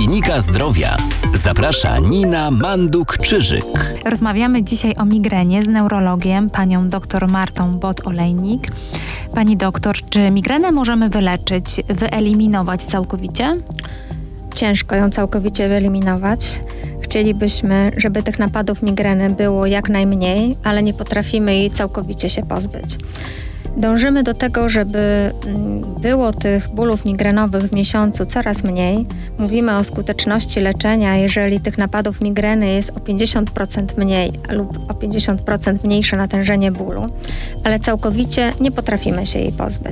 Klinika Zdrowia. Zaprasza Nina Manduk-Czyżyk. Rozmawiamy dzisiaj o migrenie z neurologiem, panią dr Martą Bot-Olejnik. Pani doktor, czy migrenę możemy wyleczyć, wyeliminować całkowicie? Ciężko ją całkowicie wyeliminować. Chcielibyśmy, żeby tych napadów migreny było jak najmniej, ale nie potrafimy jej całkowicie się pozbyć. Dążymy do tego, żeby było tych bólów migrenowych w miesiącu coraz mniej. Mówimy o skuteczności leczenia, jeżeli tych napadów migreny jest o 50% mniej lub o 50% mniejsze natężenie bólu, ale całkowicie nie potrafimy się jej pozbyć.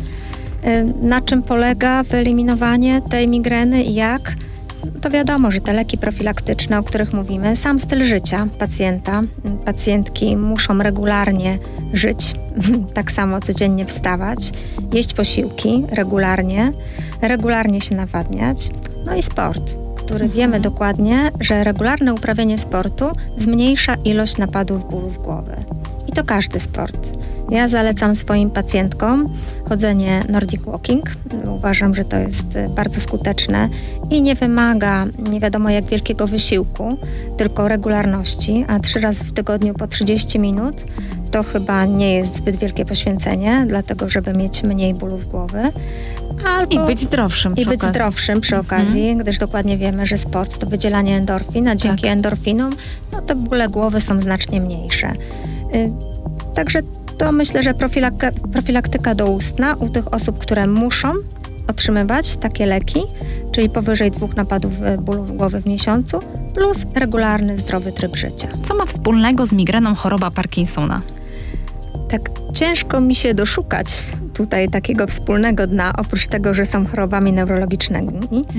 Na czym polega wyeliminowanie tej migreny i jak? To wiadomo, że te leki profilaktyczne, o których mówimy, sam styl życia pacjentki muszą regularnie żyć, tak samo codziennie wstawać, jeść posiłki regularnie się nawadniać, no i sport, który wiemy dokładnie, że regularne uprawianie sportu zmniejsza ilość napadów bólów głowy. I to każdy sport. Ja zalecam swoim pacjentkom chodzenie Nordic Walking. Uważam, że to jest bardzo skuteczne i nie wymaga nie wiadomo jak wielkiego wysiłku, tylko regularności, a 3 razy w tygodniu po 30 minut to chyba nie jest zbyt wielkie poświęcenie, dlatego żeby mieć mniej bólów głowy. I być zdrowszym przy okazji. Być zdrowszym przy okazji, gdyż dokładnie wiemy, że sport to wydzielanie endorfin, a dzięki endorfinom te bóle głowy są znacznie mniejsze. Także to myślę, że profilaktyka doustna u tych osób, które muszą otrzymywać takie leki, czyli powyżej 2 napadów bólów głowy w miesiącu, plus regularny, zdrowy tryb życia. Co ma wspólnego z migreną choroba Parkinsona? Tak ciężko mi się doszukać tutaj takiego wspólnego dna, oprócz tego, że są chorobami neurologicznymi,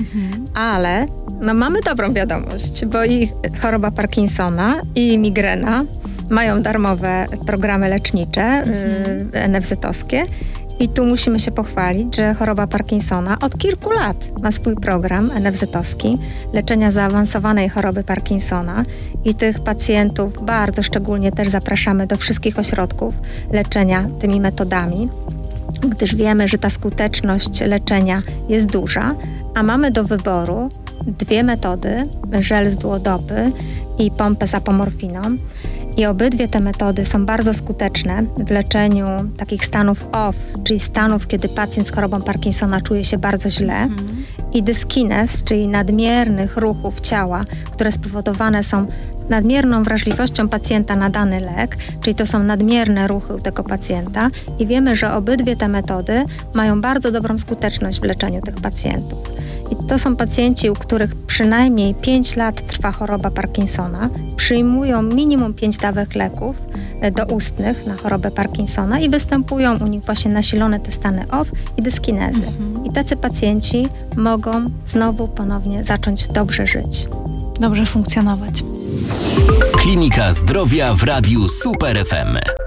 ale mamy dobrą wiadomość, bo i choroba Parkinsona i migrena mają darmowe programy lecznicze NFZ-owskie i tu musimy się pochwalić, że choroba Parkinsona od kilku lat ma swój program NFZ-owski leczenia zaawansowanej choroby Parkinsona i tych pacjentów bardzo szczególnie też zapraszamy do wszystkich ośrodków leczenia tymi metodami, gdyż wiemy, że ta skuteczność leczenia jest duża, a mamy do wyboru 2 metody, żel z duodopy i pompę z apomorfiną. I obydwie te metody są bardzo skuteczne w leczeniu takich stanów OFF, czyli stanów, kiedy pacjent z chorobą Parkinsona czuje się bardzo źle. I dyskinez, czyli nadmiernych ruchów ciała, które spowodowane są nadmierną wrażliwością pacjenta na dany lek, czyli to są nadmierne ruchy u tego pacjenta. I wiemy, że obydwie te metody mają bardzo dobrą skuteczność w leczeniu tych pacjentów. I to są pacjenci, u których przynajmniej 5 lat trwa choroba Parkinsona, przyjmują minimum 5 dawek leków doustnych na chorobę Parkinsona i występują u nich właśnie nasilone te stany OFF i dyskinezy. I tacy pacjenci mogą znowu ponownie zacząć dobrze żyć. Dobrze funkcjonować. Klinika Zdrowia w Radiu Super FM.